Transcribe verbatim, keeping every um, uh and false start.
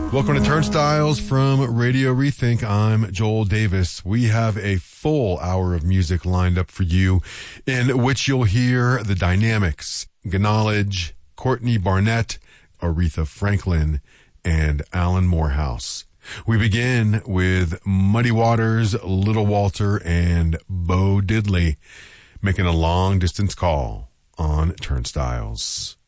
Welcome to Turnstiles from Radio Rethink. I'm Joel Davis. We have a full hour of music lined up for you in which you'll hear the Dynamics, Knowledge, Courtney Barnett, Aretha Franklin, and Alan Morehouse. We begin with Muddy Waters, Little Walter, and Bo Diddley making a long distance call on Turnstiles.